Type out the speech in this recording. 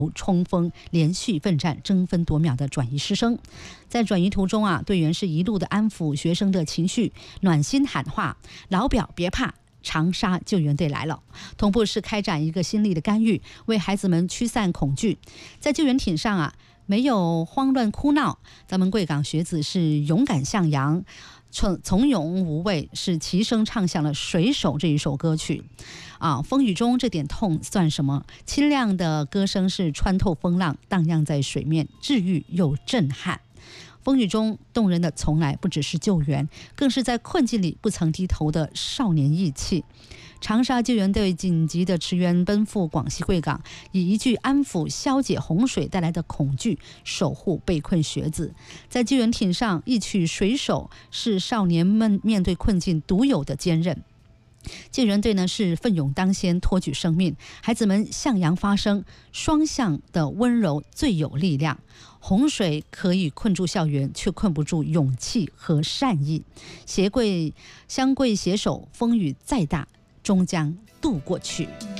冲锋，连续奋战，争分夺秒的转移师生。在转移途中啊，队员是一路的安抚学生的情绪，暖心喊话：“老表别怕。”长沙救援队来了，同步是开展一个心力的干预，为孩子们驱散恐惧。在救援艇上啊，没有慌乱哭闹，咱们贵港学子是勇敢向阳，从容无畏，是齐声唱响了《水手》这一首歌曲。风雨中这点痛算什么？清亮的歌声是穿透风浪，荡漾在水面，治愈又震撼。风雨中动人的从来不只是救援，更是在困境里不曾低头的少年义气。长沙救援队紧急的驰援奔赴广西贵港，以一句安抚消解洪水带来的恐惧，守护被困学子。在救援艇上一曲《水手》，是少年们面对困境独有的坚韧。救援队呢是奋勇当先，托举生命，孩子们向阳发声，双向的温柔最有力量。洪水可以困住校园，却困不住勇气和善意。相贵携手，风雨再大，终将渡过去。